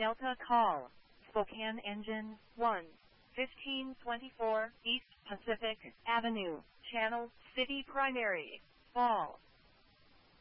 Delta call. Spokane engine 1. 1524 East Pacific Avenue, Channel City Primary, Fall.